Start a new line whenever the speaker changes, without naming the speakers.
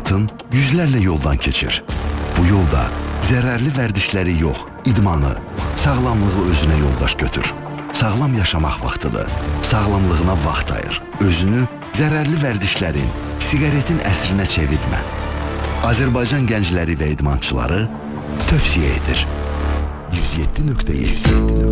həyatın yüzlərlə yoldan keçir. Bu yolda zərərli vərdişləri yox, idmanı, sağlamlığı özünə yoldaş götür. Sağlam yaşamaq vaxtıdır. Sağlamlığına vaxt ayır. Özünü zərərli vərdişlərin, siqaretin əsrinə çevirmə. Azərbaycan gəncləri və idmançıları tövsiyə edir. 107.7